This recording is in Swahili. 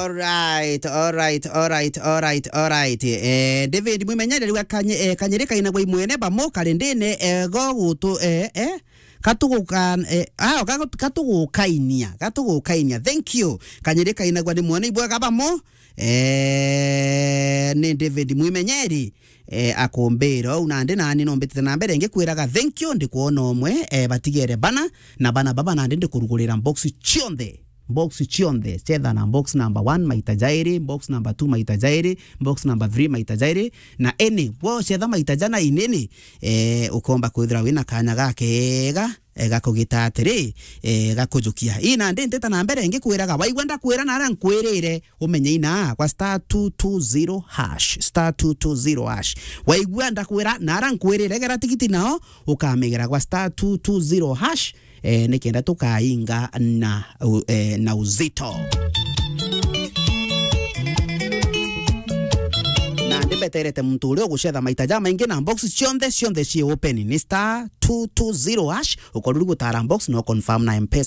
Alright. David mwimenyere rwa kanyereka inagwa imwene bamo kalendene go gutu katugukainia thank you kanyereka inagwa ni mwene ibwa kabamo ni David mwimenyeri akombero unande nani nombete na mbere ngekwiraga thank you ndikuona omwe batigere bana baba nande ndikurugurira box chionde chetha na box number 1 maitajairi, box number 2 maitajairi, box number 3 maitajairi na eni wo chetha maitajana ineni ukomba kwithira wina kanya gakega gakugita atiri gakujukia ina ndenteta na mbere ngikwiraga waigwenda kwira na ara nkwirire umenye ina kwa *220# waigwenda kwira na ara nkwirire gera tikiti nao ukamegera kwa *220# nikenda tukainga na uzito na ndibeterete mtu ule gucetha maitaja maingi na box cionde cie open ni *220# ukoruri gutara box no confirm na M-Pesa